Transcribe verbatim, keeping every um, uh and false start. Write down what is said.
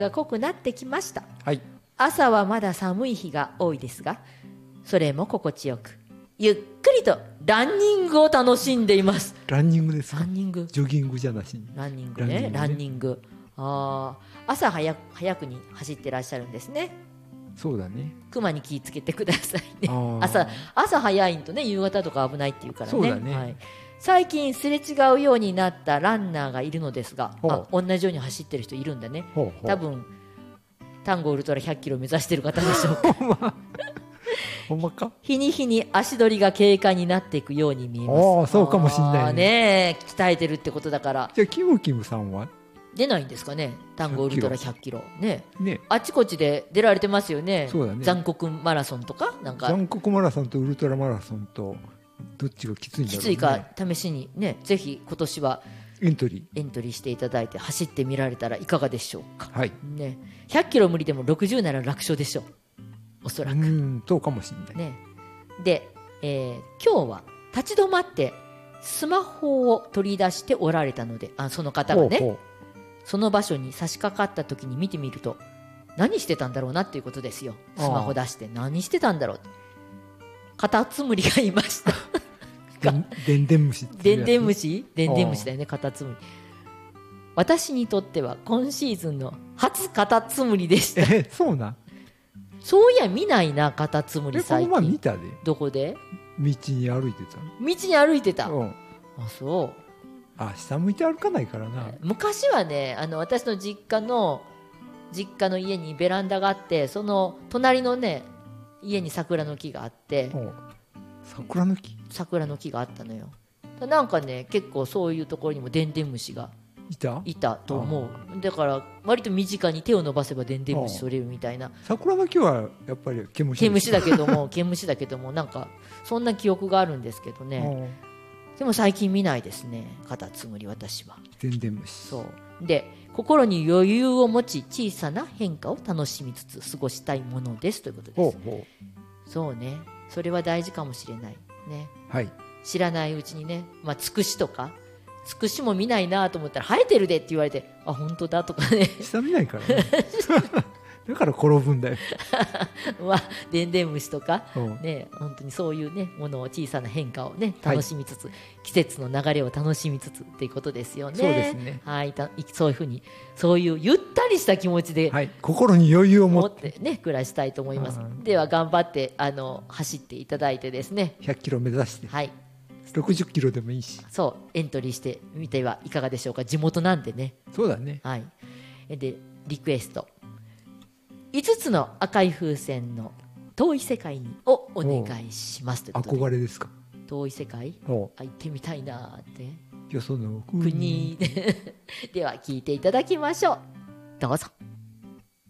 が濃くなってきました。 はい。 朝はまだ寒い日が多いですが、それも心地よく、ゆっくりとランニングを楽しんでいます。 ランニングですか？ ランニング。 ジョギングじゃなしに。 ランニングね。ランニング。ああ、朝早く早くに走ってらっしゃるんですね。 そうだね。 熊に気をつけてくださいね。 あ朝朝早いとね、夕方とか危ないっていうからね。 そうだね。 はい、最近すれ違うようになったランナーがいるのですが、あ、同じように走ってる人いるんだね。 ほうほう、 多分タンゴウルトラひゃっキロ目指してる方でしょうか。 ほんまほんまか。 日に日に足取りが軽快になっていくように見えます。 ああ、そうかもしれないね。鍛えてるってことだから。 じゃあキムキムさんは出ないんですかね、タンゴウルトラひゃっキロね。 ね、 あちこちで出られてますよね。 そうだね。 残酷マラソンとかなんか。 残酷マラソンとウルトラマラソンとどっちがきついんだろうね。 きついか試しにね、ぜひ今年はエントリーエントリーしていただいて走ってみられたらいかがでしょうか。 はいね、ひゃっキロ無理でもろくじゅうなら楽勝でしょう、おそらく。 うん、そうかもしれないね。で、えー、今日は立ち止まってスマホを取り出しておられたので、あ、その方がね、ほうほう、その場所に差し掛かった時に見てみると、何してたんだろうなっていうことですよ。スマホ出して何してたんだろう。カタツムリがいましたでんでん虫でんでん虫でんでん虫だよね、カタツムリ。私にとっては今シーズンの初カタツムリでした。 え、そうな。 そういや見ないな、カタツムリ最近。 この前見たで。 どこで？ 道に歩いてた。 道に歩いてた。 うん、 あ、そう。 あ、下向いて歩かないからな。 昔はね、あの私の実家の実家の家にベランダがあって、その隣のね家に桜の木があって、 桜の木桜の木があったのよ。なんかね、結構そういうところにもでんでん虫がいたいたと思う。だから割と身近に手を伸ばせばでんでん虫取れるみたいな。 桜の木はやっぱり毛虫毛虫だけども毛虫だけどもなんかそんな記憶があるんですけどね。でも最近見ないですね、カタツムリ。私はでんでん虫。 そうで、心に余裕を持ち小さな変化を楽しみつつ過ごしたいものですということです。ほうほう、そうね、それは大事かもしれないね。はい、知らないうちにね、まあ、つくしとかつくしも見ないなと思ったら生えてるでって言われて、あ、本当だとかね。 下見ないからねだから転ぶんだよまあ、でんでん虫とか、ね、本当にそういう、ね、ものを小さな変化を、ね、楽しみつつ、はい、季節の流れを楽しみつつっていうことですよね。 そうですね、 はい、そういうふうにそういうゆったりした気持ちで、 はい、心に余裕を持って、 ね、暮らしたいと思います。では頑張ってあの走っていただいてですね、 ひゃっキロ目指して、はい、ろくじゅっキロでもいいし、 そうエントリーしてみてはいかがでしょうか。地元なんでね。 そうだね、 はい、でリクエストいつつの赤い風船の遠い世界にをお願いしますということで。 憧れですか。 遠い世界、あ、行ってみたいなって。 よその国では聞いていただきましょう。どうぞ。